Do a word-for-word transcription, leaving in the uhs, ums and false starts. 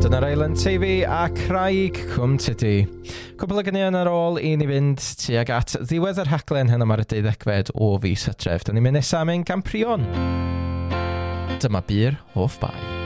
Dyna'r Island T V a Craig Cwm Tydi. Cwbl o gynion ar ôl i ni fynd tuag at ddiwedd yr rhaglen hyn am ar y deuddegfed o fis Hydref. Dyna ni'n mynd nesaf mewn Gamprion. Dyma Bir Hoff Bai.